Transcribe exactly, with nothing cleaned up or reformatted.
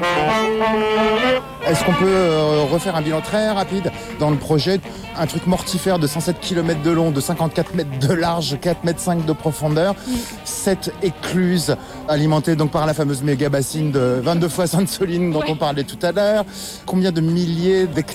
Est-ce qu'on peut euh, refaire un bilan très rapide dans le projet? Un truc mortifère de cent sept kilomètres de long, de cinquante-quatre mètres de large, quatre mètres cinq de profondeur, mmh. sept écluses alimentées donc par la fameuse méga bassine de vingt-deux fois Sainte-Soline dont ouais. on parlait tout à l'heure. Combien de milliers d'hectares